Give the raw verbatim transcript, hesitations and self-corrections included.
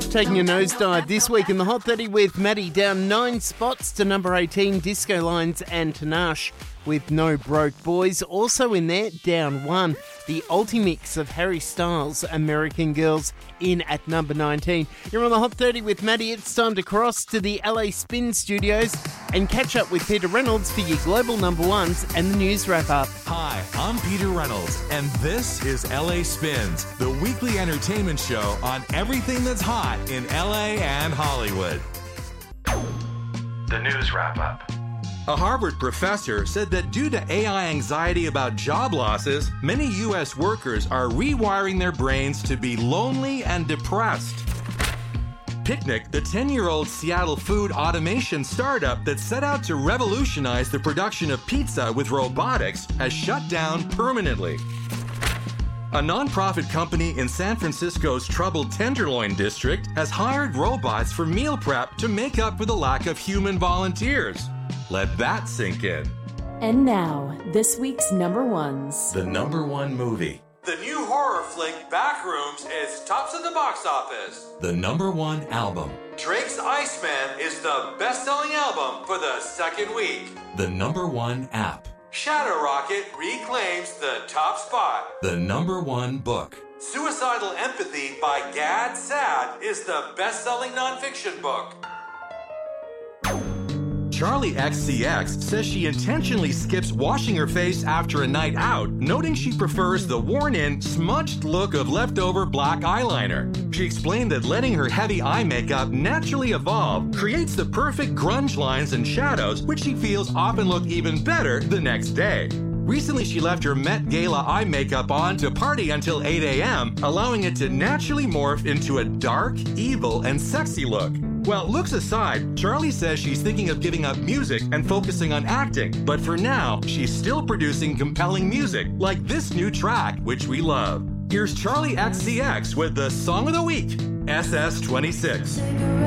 Flash taking a nosedive this week in the Hot thirty with Maddie down nine spots to number eighteen, Disco Lines and Tanache with No Broke Boys. Also in there, down one, the Ultimix of Harry Styles, American Girls, in at number nineteen. You're on the Hot thirty with Maddie. It's time to cross to the L A Spin Studios and catch up with Peter Reynolds for your global number ones and the news wrap-up. Hi, I'm Peter Reynolds, and this is L A Spins, the weekly entertainment show on everything that's hot in L A and Hollywood. The news wrap-up. A Harvard professor said that due to A I anxiety about job losses, many U S workers are rewiring their brains to be lonely and depressed. Picnic, the ten-year-old Seattle food automation startup that set out to revolutionize the production of pizza with robotics, has shut down permanently. A nonprofit company in San Francisco's troubled Tenderloin district has hired robots for meal prep to make up for the lack of human volunteers. Let that sink in. And now, this week's number ones. The number one movie. The new horror flick Backrooms is tops of the box office. The number one album. Drake's Iceman is the best-selling album for the second week. The number one app. Shadow Rocket reclaims the top spot. The number one book. Suicidal Empathy by Gad Saad is the best-selling nonfiction book. Charlie X C X says she intentionally skips washing her face after a night out, noting she prefers the worn-in, smudged look of leftover black eyeliner. She explained that letting her heavy eye makeup naturally evolve creates the perfect grunge lines and shadows, which she feels often look even better the next day. Recently, she left her Met Gala eye makeup on to party until eight a.m., allowing it to naturally morph into a dark, evil, and sexy look. Well, looks aside, Charlie says she's thinking of giving up music and focusing on acting, but for now, she's still producing compelling music, like this new track, which we love. Here's Charlie X C X with the Song of the Week, S S twenty-six.